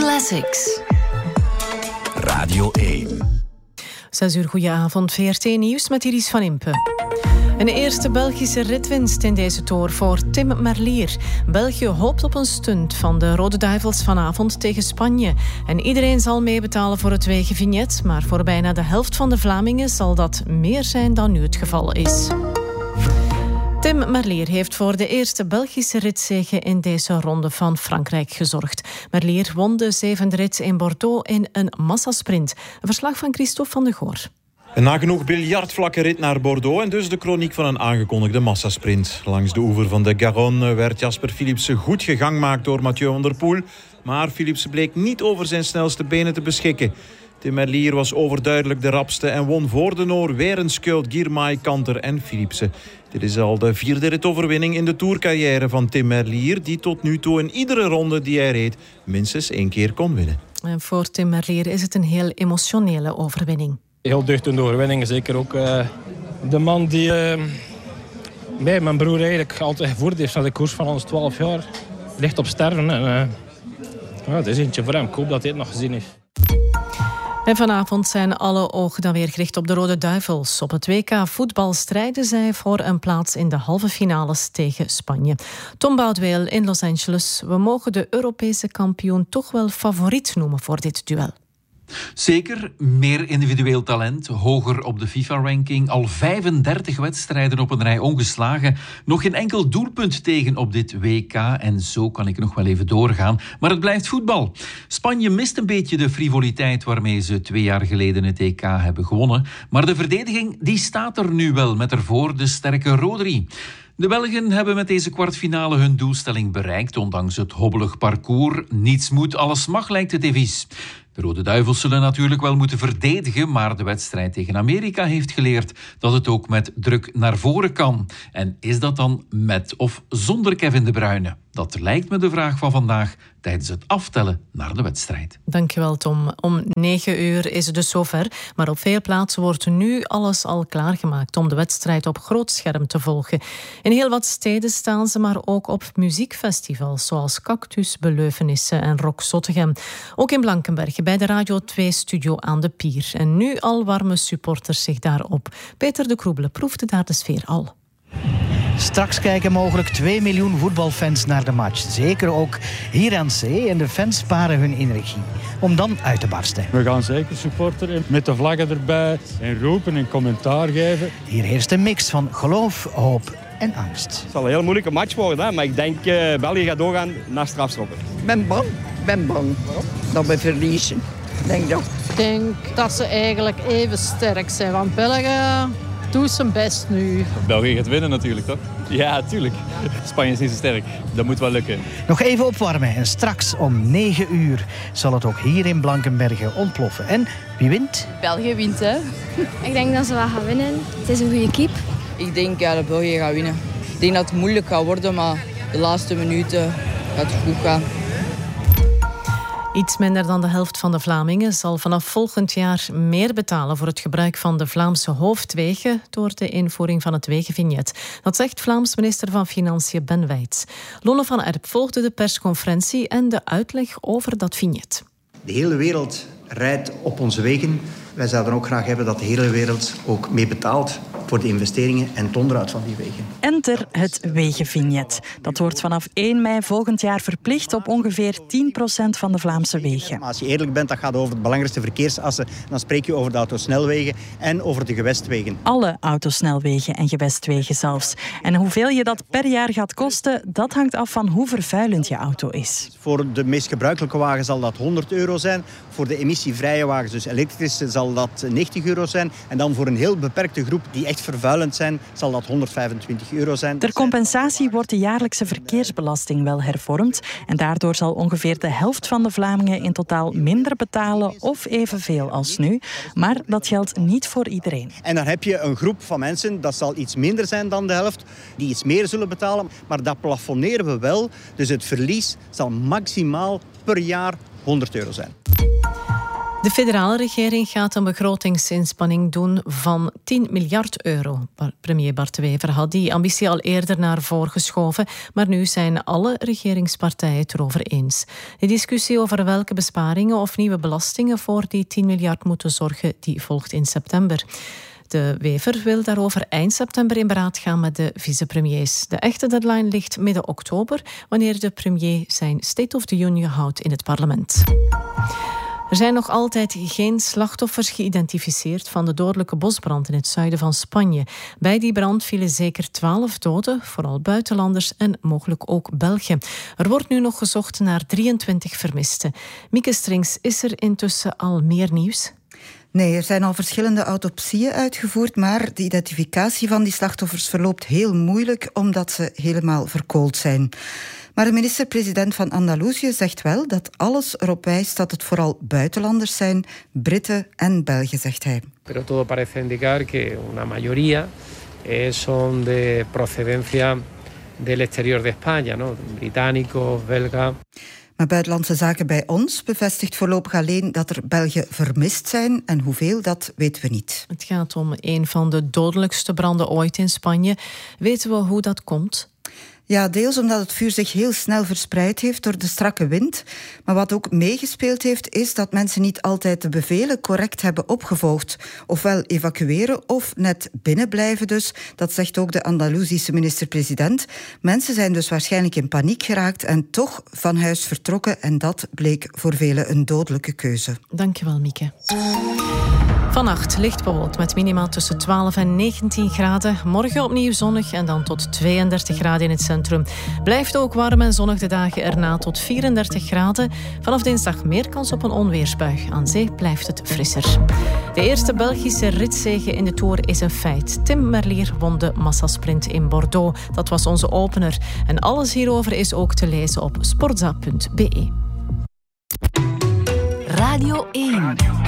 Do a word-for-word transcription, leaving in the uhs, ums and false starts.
Classics. Radio één. Zes uur, goedenavond. V R T Nieuws met Iris van Impe. Een eerste Belgische ritwinst in deze Tour voor Tim Merlier. België hoopt op een stunt van de Rode Duivels vanavond tegen Spanje. En iedereen zal meebetalen voor het wegenvignet, maar voor bijna de helft van de Vlamingen zal dat meer zijn dan nu het geval is. Tim Merlier heeft voor de eerste Belgische ritzege in deze ronde van Frankrijk gezorgd. Merlier won de zevende rit in Bordeaux in een massasprint. Een verslag van Christophe van de Goor. Een nagenoeg biljartvlakke rit naar Bordeaux en dus de kroniek van een aangekondigde massasprint. Langs de oever van de Garonne werd Jasper Philipsen goed gegangmaakt door Mathieu van der Poel. Maar Philipsen bleek niet over zijn snelste benen te beschikken. Tim Merlier was overduidelijk de rapste en won voor de Noor Werenskjöld, Girmay, Kanter en Philipsen. Dit is al de vierde ritoverwinning in de tourcarrière van Tim Merlier, die tot nu toe in iedere ronde die hij reed minstens één keer kon winnen. En voor Tim Merlier is het een heel emotionele overwinning. Heel duchtende overwinning, zeker ook uh, de man die uh, mij, mijn broer eigenlijk altijd gevoerd heeft naar de koers van ons twaalf jaar. Ligt op sterven en uh, ja, het is eentje voor hem. Ik hoop dat hij het nog gezien heeft. En vanavond zijn alle ogen dan weer gericht op de Rode Duivels. Op het W K voetbal strijden zij voor een plaats in de halve finales tegen Spanje. Tom Boudeweel in Los Angeles. We mogen de Europese kampioen toch wel favoriet noemen voor dit duel. Zeker, meer individueel talent, hoger op de FIFA-ranking, al vijfendertig wedstrijden op een rij ongeslagen, nog geen enkel doelpunt tegen op dit W K en zo kan ik nog wel even doorgaan. Maar het blijft voetbal. Spanje mist een beetje de frivoliteit waarmee ze twee jaar geleden het E K hebben gewonnen, maar de verdediging die staat er nu wel met ervoor de sterke Rodri. De Belgen hebben met deze kwartfinale hun doelstelling bereikt, ondanks het hobbelig parcours. Niets moet, alles mag, lijkt het devies. De Rode Duivels zullen natuurlijk wel moeten verdedigen, maar de wedstrijd tegen Amerika heeft geleerd dat het ook met druk naar voren kan. En is dat dan met of zonder Kevin De Bruyne? Dat lijkt me de vraag van vandaag tijdens het aftellen naar de wedstrijd. Dankjewel, Tom. Om negen uur is het dus zover, maar op veel plaatsen wordt nu alles al klaargemaakt om de wedstrijd op groot scherm te volgen. In heel wat steden staan ze, maar ook op muziekfestivals zoals Cactus, Beleuvenissen en Rock Zottegem. Ook in Blankenberg bij de Radio twee-studio aan de Pier. En nu al warmen supporters zich daarop. Peter de Kroebele proefde daar de sfeer al. Straks kijken mogelijk twee miljoen voetbalfans naar de match. Zeker ook hier aan zee. En de fans sparen hun energie om dan uit te barsten. We gaan zeker supporteren met de vlaggen erbij en roepen en commentaar geven. Hier heerst een mix van geloof, hoop en angst. Het zal een heel moeilijke match worden, hè? Maar ik denk uh, België gaat doorgaan naar strafschoppen. Ik ben bang. Ik ben bang dat we verliezen. Denk dat. Ik denk dat ze eigenlijk even sterk zijn. Want België doet zijn best nu. België gaat winnen natuurlijk, toch? Ja, tuurlijk. Spanje is niet zo sterk. Dat moet wel lukken. Nog even opwarmen en straks om negen uur zal het ook hier in Blankenberge ontploffen. En wie wint? België wint, hè. Ik denk dat ze wel gaan winnen. Het is een goede keep. Ik denk ja, dat België gaat winnen. Ik denk dat het moeilijk gaat worden, maar de laatste minuten gaat het goed gaan. Iets minder dan de helft van de Vlamingen zal vanaf volgend jaar meer betalen voor het gebruik van de Vlaamse hoofdwegen door de invoering van het wegenvignet. Dat zegt Vlaams minister van Financiën Ben Wijts. Lonne van Erp volgde de persconferentie en de uitleg over dat vignet. De hele wereld rijdt op onze wegen. Wij zouden ook graag hebben dat de hele wereld ook mee betaalt voor de investeringen en het onderhoud van die wegen. Enter het wegenvignet. Dat wordt vanaf één mei volgend jaar verplicht op ongeveer tien procent van de Vlaamse wegen. Maar als je eerlijk bent, dat gaat over de belangrijkste verkeersassen. Dan spreek je over de autosnelwegen en over de gewestwegen. Alle autosnelwegen en gewestwegen zelfs. En hoeveel je dat per jaar gaat kosten, dat hangt af van hoe vervuilend je auto is. Voor de meest gebruikelijke wagen zal dat honderd euro zijn. Voor de emissievrije wagens, dus elektrische, zal dat negentig euro zijn. En dan voor een heel beperkte groep die echt vervuilend zijn, zal dat honderdvijfentwintig euro zijn. Ter compensatie wordt de jaarlijkse verkeersbelasting wel hervormd. En daardoor zal ongeveer de helft van de Vlamingen in totaal minder betalen of evenveel als nu. Maar dat geldt niet voor iedereen. En dan heb je een groep van mensen, dat zal iets minder zijn dan de helft, die iets meer zullen betalen. Maar dat plafonneren we wel. Dus het verlies zal maximaal per jaar honderd euro zijn. De De federale regering gaat een begrotingsinspanning doen van tien miljard euro. Premier Bart De Wever had die ambitie al eerder naar voren geschoven, maar nu zijn alle regeringspartijen het erover eens. De discussie over welke besparingen of nieuwe belastingen voor die tien miljard moeten zorgen, die volgt in september. De Wever wil daarover eind september in beraad gaan met de vicepremiers. De echte deadline ligt midden oktober, wanneer de premier zijn State of the Union houdt in het parlement. Er zijn nog altijd geen slachtoffers geïdentificeerd van de dodelijke bosbrand in het zuiden van Spanje. Bij die brand vielen zeker twaalf doden, vooral buitenlanders en mogelijk ook Belgen. Er wordt nu nog gezocht naar drieëntwintig vermisten. Mieke Strings, is er intussen al meer nieuws? Nee, er zijn al verschillende autopsieën uitgevoerd, maar de identificatie van die slachtoffers verloopt heel moeilijk omdat ze helemaal verkoold zijn. Maar de minister-president van Andalusië zegt wel dat alles erop wijst dat het vooral buitenlanders zijn, Britten en Belgen, zegt hij. Pero todo parece indicar que una mayoría eh, son de procedencia del exterior de España, ¿no? Británicos, belga. Maar Buitenlandse Zaken bij ons bevestigt voorlopig alleen dat er Belgen vermist zijn. En hoeveel, dat weten we niet. Het gaat om een van de dodelijkste branden ooit in Spanje. Weten we hoe dat komt? Ja, deels omdat het vuur zich heel snel verspreid heeft door de strakke wind. Maar wat ook meegespeeld heeft, is dat mensen niet altijd de bevelen correct hebben opgevolgd. Ofwel evacueren of net binnenblijven dus. Dat zegt ook de Andalusische minister-president. Mensen zijn dus waarschijnlijk in paniek geraakt en toch van huis vertrokken. En dat bleek voor velen een dodelijke keuze. Dankjewel, Mieke. Vannacht licht bewolkt met minimaal tussen twaalf en negentien graden. Morgen opnieuw zonnig en dan tot tweeëndertig graden in het centrum. Blijft ook warm en zonnig de dagen erna tot vierendertig graden. Vanaf dinsdag meer kans op een onweersbui. Aan zee blijft het frisser. De eerste Belgische ritzege in de Tour is een feit. Tim Merlier won de massasprint in Bordeaux. Dat was onze opener. En alles hierover is ook te lezen op sportza punt be. Radio één.